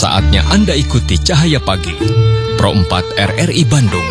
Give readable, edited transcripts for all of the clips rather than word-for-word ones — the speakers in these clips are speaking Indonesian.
Saatnya Anda ikuti Cahaya Pagi, Pro 4 RRI Bandung.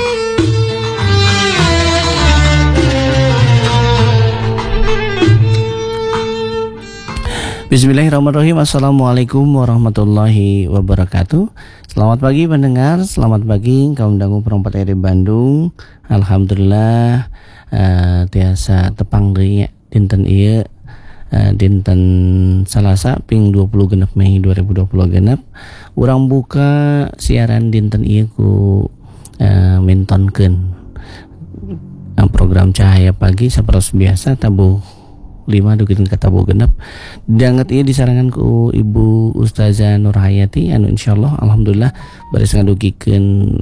Bismillahirrahmanirrahim. Assalamualaikum warahmatullahi wabarakatuh. Selamat pagi pendengar, selamat pagi kaum dangu Pro 4 RRI Bandung. Alhamdulillah tiasa tepang deui dinten ieu dinten Salasa ping 20 genep Mei 2020 genep. Urang buka siaran dinten ieu ku mintonkeun program Cahaya Pagi sapertos biasa tabuh 5 dugitin ka tabuh genep. Danget ieu disarangan ku Ibu Ustazah Nurhayati anu insyaallah alhamdulillah baris ngadugikeun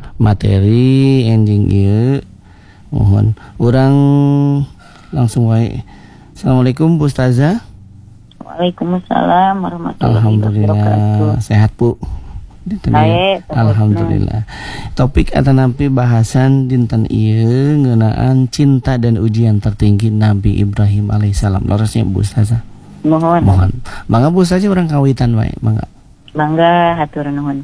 materi enjing ieu. Mohon urang langsung wae. Assalamualaikum Bu Ustazah. Waalaikumsalam warahmatullahi Alhamdulillah wabarakatuh. Sehat Bu. Baik, Alhamdulillah. Topik atanampi bahasan dinten ieu ngeunaan cinta dan ujian tertinggi Nabi Ibrahim alaihissalam. Lorosnya Bu Ustazah. Mohon. Mangga Bu Ustazah urang kawitan wae, mangga. Mangga hatur nuhun.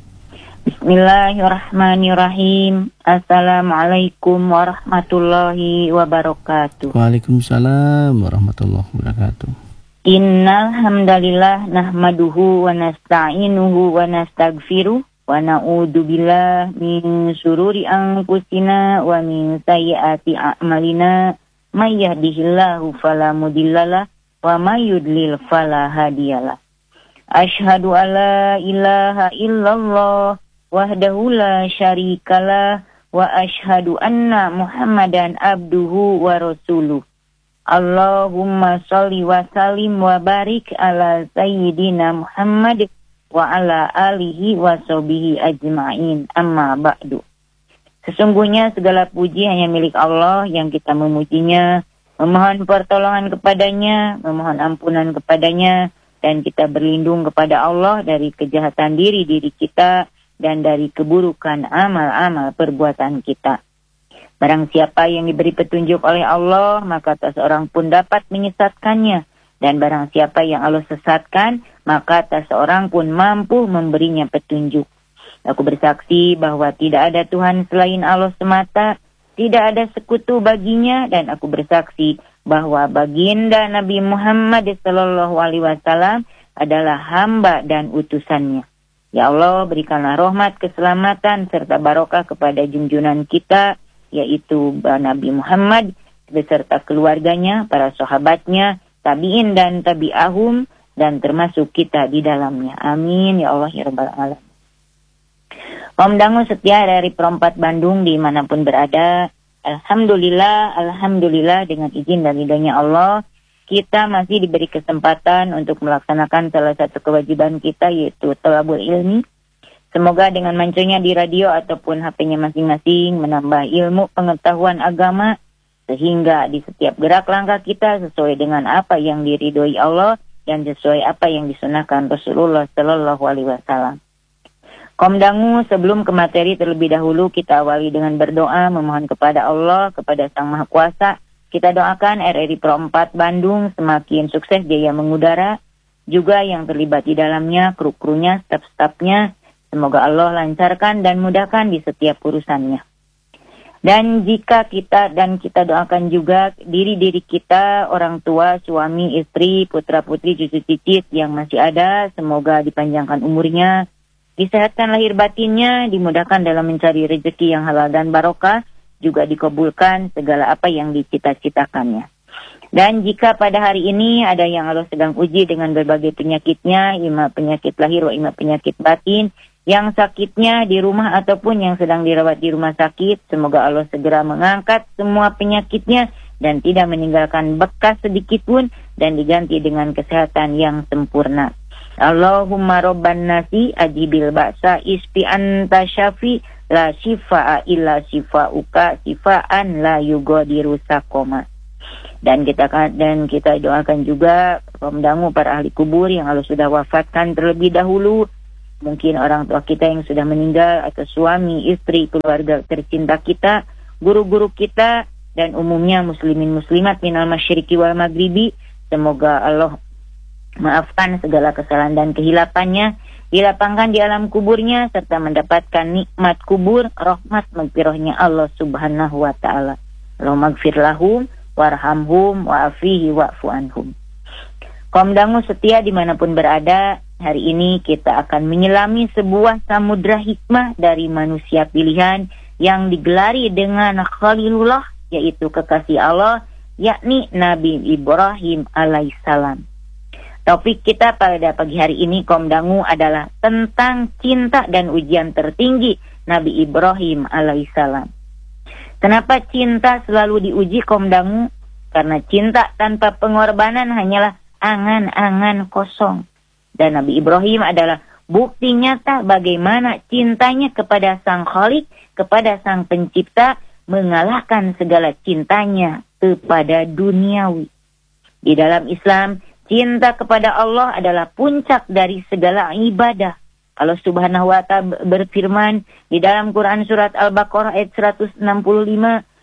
Bismillahirrahmanirrahim. Assalamualaikum warahmatullahi wabarakatuh. Waalaikumsalam warahmatullahi wabarakatuh. Innal hamdalillah nahmaduhu wa nasta'inuhu wa nastaghfiruh wa na'udzu billahi min syururi anfusina wa min sayyiati a'malina may yahdihillahu fala mudhillalah wa may yudlil fala hadiyalah. Asyhadu alla ilaha illallah wahdahu la syarikalah wa asyhadu anna Muhammadan abduhu wa rasuluh. Allahumma sholli wa sallim wa barik ala sayyidina Muhammad wa ala alihi wa sahbihi ajma'in. Amma ba'du. Sesungguhnya segala puji hanya milik Allah yang kita memujinya, memohon pertolongan kepadanya, memohon ampunan kepadanya, dan kita berlindung kepada Allah dari kejahatan diri kita dan dari keburukan amal-amal perbuatan kita. Barang siapa yang diberi petunjuk oleh Allah, maka tak seorang pun dapat menyesatkannya. Dan barang siapa yang Allah sesatkan, maka tak seorang pun mampu memberinya petunjuk. Aku bersaksi bahwa tidak ada Tuhan selain Allah semata, tidak ada sekutu baginya, dan aku bersaksi bahwa baginda Nabi Muhammad SAW adalah hamba dan utusannya. Ya Allah, berikanlah rahmat, keselamatan, serta barokah kepada junjungan kita, yaitu Nabi Muhammad, beserta keluarganya, para sahabatnya, tabi'in dan tabi'ahum, dan termasuk kita di dalamnya. Amin, ya Allah, ya Rabbal Alamin. Om Dangu setia dari Pro 4 Bandung dimanapun berada, Alhamdulillah dengan izin dan ridhonya Allah, kita masih diberi kesempatan untuk melaksanakan salah satu kewajiban kita, yaitu thalabul ilmi. Semoga dengan manconya di radio ataupun HP-nya masing-masing menambah ilmu pengetahuan agama, sehingga di setiap gerak langkah kita sesuai dengan apa yang diridhoi Allah dan sesuai apa yang disunahkan Rasulullah Sallallahu Alaihi Wasallam. Komdangu, sebelum ke materi terlebih dahulu kita awali dengan berdoa memohon kepada Allah, kepada Sang Maha Kuasa. Kita doakan RRI Pro 4 Bandung semakin sukses jaya mengudara, juga yang terlibat di dalamnya, kru-krunya, staf-stafnya. Semoga Allah lancarkan dan mudahkan di setiap urusannya. Dan jika kita doakan juga diri-diri kita, orang tua, suami, istri, putra-putri, cucu cicit yang masih ada, semoga dipanjangkan umurnya, disehatkan lahir batinnya, dimudahkan dalam mencari rezeki yang halal dan barokah, juga dikabulkan segala apa yang dicita-citakannya. Dan jika pada hari ini ada yang Allah sedang uji dengan berbagai penyakitnya, ima penyakit lahir wa ima penyakit batin, yang sakitnya di rumah ataupun yang sedang dirawat di rumah sakit, semoga Allah segera mengangkat semua penyakitnya dan tidak meninggalkan bekas sedikit pun, dan diganti dengan kesehatan yang sempurna. Allahumma robban nasi ajibil ba'sa ispi anta syafi la shifa'a illa shifa'uka shifa'an la yugadiru saqama. Dan kita doakan juga Komdangu para ahli kubur yang Allah sudah wafatkan terlebih dahulu, mungkin orang tua kita yang sudah meninggal, atau suami, istri, keluarga tercinta kita, guru-guru kita, dan umumnya muslimin muslimat minal masyriqi wal maghribi. Semoga Allah maafkan segala kesalahan dan kehilafannya. dilapangkan di alam kuburnya, serta mendapatkan nikmat kubur, rahmat magfirahnya Allah subhanahu wa ta'ala. Allahumma gfir lahum, warhamhum, wa'afihi wa'fu anhum. Kaum dangu setia dimanapun berada, hari ini kita akan menyelami sebuah samudra hikmah dari manusia pilihan yang digelari dengan Khalilullah, yaitu kekasih Allah, yakni Nabi Ibrahim alaihissalam. Topik kita pada pagi hari ini kaum dangu adalah tentang cinta dan ujian tertinggi Nabi Ibrahim alaihissalam. Kenapa cinta selalu diuji kaum dangu? Karena cinta tanpa pengorbanan hanyalah angan-angan kosong. Dan Nabi Ibrahim adalah bukti nyata bagaimana cintanya kepada Sang Khalik, kepada Sang Pencipta, mengalahkan segala cintanya kepada duniawi. Di dalam Islam, cinta kepada Allah adalah puncak dari segala ibadah. Allah subhanahu wa ta'ala berfirman di dalam Quran surat Al-Baqarah ayat 165,